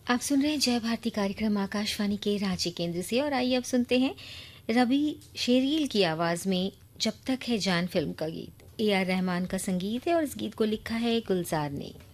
आप सुन रहे हैं जय भारती कार्यक्रम आकाशवाणी के रांची केंद्र से। और आइए अब सुनते हैं रवि शेरील की आवाज में जब तक है जान फिल्म का गीत। AR रहमान का संगीत है और इस गीत को लिखा है गुलजार ने।